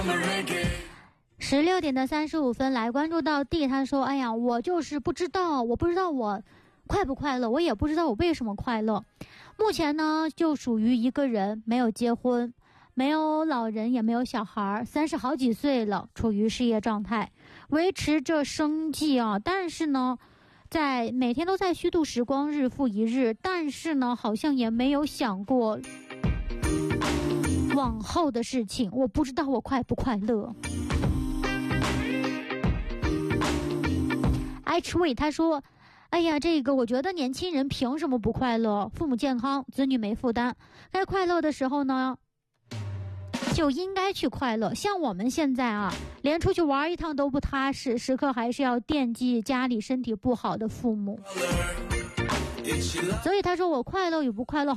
16点的35分，来关注到 D， 他说：“哎呀，我就是不知道，我不知道我快不快乐，我也不知道我为什么快乐。目前呢，就属于一个人，没有结婚，没有老人，也没有小孩，30好几岁了，处于失业状态，维持着生计啊。但是呢，每天都在虚度时光，日复一日。但是呢，好像也没有想过往后的事情，我不知道我快不快乐。” H way 他说：“哎呀，这个我觉得年轻人凭什么不快乐？父母健康，子女没负担，该快乐的时候呢，就应该去快乐。像我们现在啊，连出去玩一趟都不踏实，时刻还是要惦记家里身体不好的父母。所以他说我快乐与不快乐。”